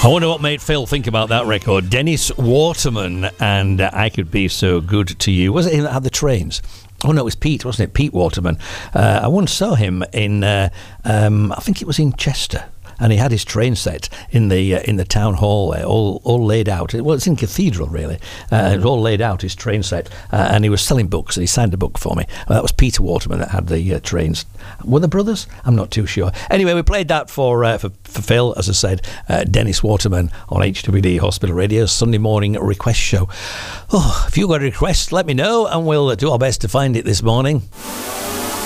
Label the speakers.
Speaker 1: I wonder what made Phil think about that record. Dennis Waterman and I Could Be So Good to You. Was it him that had the trains? Oh no, it was Pete, wasn't it? Pete Waterman. I once saw him in, I think it was in Chester. And he had his train set in the town hall there, all laid out. Well, it's in Cathedral, really. It was all laid out, his train set. And he was selling books, and he signed a book for me. That was Peter Waterman that had the trains. Were the brothers? I'm not too sure. Anyway, we played that for Phil, as I said, Dennis Waterman on HWD Hospital Radio, Sunday morning request show. Oh, if you've got a request, let me know, and we'll do our best to find it this morning.